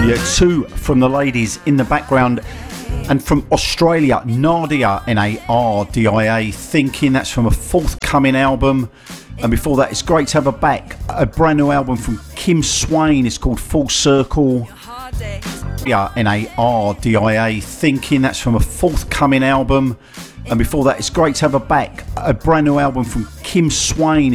Two from the ladies in the background, and from Australia, Nadia, Nardia, Thinking. That's from a forthcoming album. And before that, it's great to have her back. A brand new album from Kim Swain. It's called Full Circle. Yeah, Nardia, Thinking. That's from a forthcoming album. And before that, it's great to have her back. A brand new album from Kim Swain.